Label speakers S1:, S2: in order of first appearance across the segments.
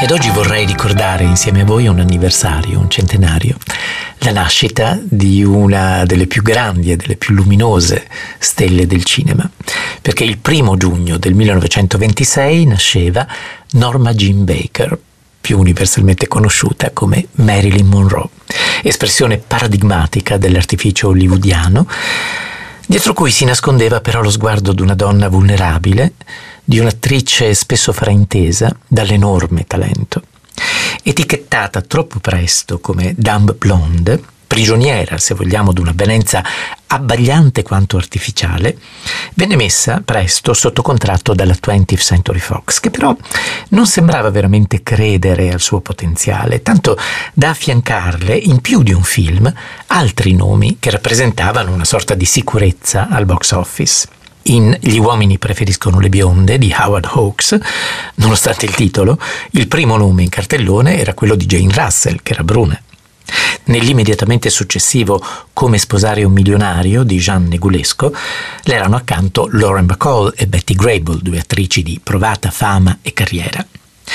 S1: Ed oggi vorrei ricordare insieme a voi un anniversario, un centenario, la nascita di una delle più grandi e delle più luminose stelle del cinema, perché il 1 giugno del 1926 nasceva Norma Jean Baker, più universalmente conosciuta come Marilyn Monroe, espressione paradigmatica dell'artificio hollywoodiano, dietro cui si nascondeva però lo sguardo di una donna vulnerabile, di un'attrice spesso fraintesa dall'enorme talento. Etichettata troppo presto come dumb blonde, prigioniera, se vogliamo, di un'avvenenza abbagliante quanto artificiale, venne messa presto sotto contratto dalla 20th Century Fox, che però non sembrava veramente credere al suo potenziale, tanto da affiancarle in più di un film altri nomi che rappresentavano una sorta di sicurezza al box office. In Gli uomini preferiscono le bionde di Howard Hawks, nonostante il titolo, il primo nome in cartellone era quello di Jane Russell, che era bruna. Nell'immediatamente successivo Come sposare un milionario di Jean Negulesco le erano accanto Lauren Bacall e Betty Grable, due attrici di provata fama e carriera.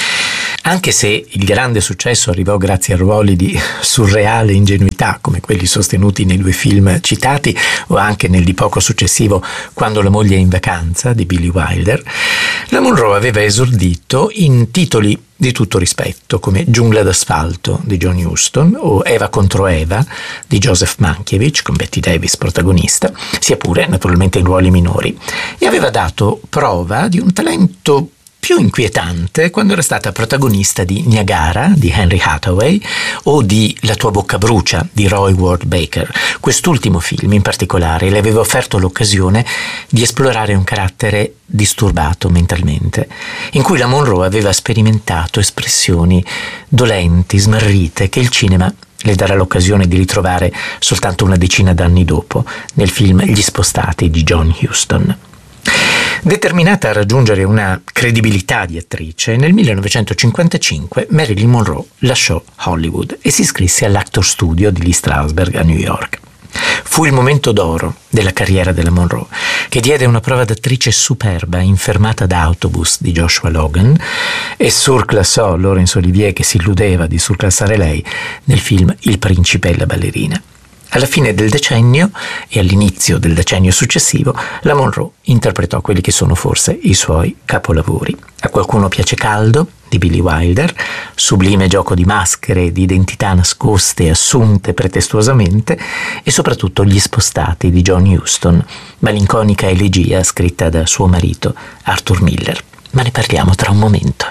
S1: Anche se il grande successo arrivò grazie a ruoli di surreale ingenuità come quelli sostenuti nei due film citati o anche nel di poco successivo Quando la moglie è in vacanza di Billy Wilder, la Monroe aveva esordito in titoli di tutto rispetto come Giungla d'asfalto di John Huston o Eva contro Eva di Joseph Mankiewicz con Bette Davis protagonista, sia pure naturalmente in ruoli minori, e aveva dato prova di un talento più inquietante quando era stata protagonista di Niagara di Henry Hathaway o di La tua bocca brucia di Roy Ward Baker. Quest'ultimo film in particolare le aveva offerto l'occasione di esplorare un carattere disturbato mentalmente, in cui la Monroe aveva sperimentato espressioni dolenti, smarrite, che il cinema le darà l'occasione di ritrovare soltanto una decina d'anni dopo nel film Gli spostati di John Huston. Determinata a raggiungere una credibilità di attrice, nel 1955 Marilyn Monroe lasciò Hollywood e si iscrisse all'Actor Studio di Lee Strasberg a New York. Fu il momento d'oro della carriera della Monroe, che diede una prova d'attrice superba in Fermata d'autobus di Joshua Logan e surclassò Laurence Olivier, che si illudeva di surclassare lei, nel film Il principe e la ballerina. Alla fine del decennio e all'inizio del decennio successivo, la Monroe interpretò quelli che sono forse i suoi capolavori. A qualcuno piace Caldo di Billy Wilder, sublime gioco di maschere, di identità nascoste e assunte pretestuosamente, e soprattutto Gli spostati di John Huston, malinconica elegia scritta da suo marito Arthur Miller. Ma ne parliamo tra un momento.